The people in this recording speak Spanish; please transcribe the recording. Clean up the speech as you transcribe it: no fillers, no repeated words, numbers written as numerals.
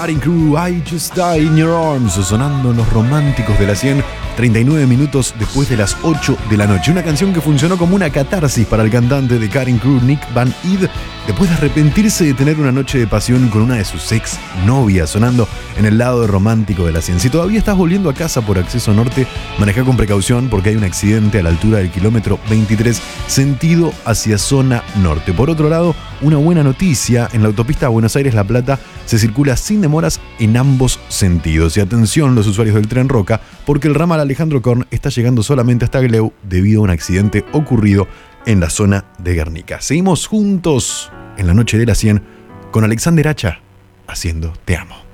Cutting Crew, I Just Die in Your Arms, sonando en los románticos de la 100, 39 minutos después de las 8 de la noche. Una canción que funcionó como una catarsis para el cantante de Cutting Crew, Nick Van Id, después de arrepentirse de tener una noche de pasión con una de sus ex novias, sonando en el lado romántico de la 100. Si todavía estás volviendo a casa por acceso norte, maneja con precaución porque hay un accidente a la altura del kilómetro 23, sentido hacia zona norte. Por otro lado, una buena noticia: en la autopista Buenos Aires-La Plata se circula sin demoras en ambos sentidos. Y atención los usuarios del tren Roca, porque el ramal Alejandro Korn está llegando solamente hasta Gleu debido a un accidente ocurrido en la zona de Guernica. Seguimos juntos en la noche de la 100 con Alexander Hacha haciendo Te Amo.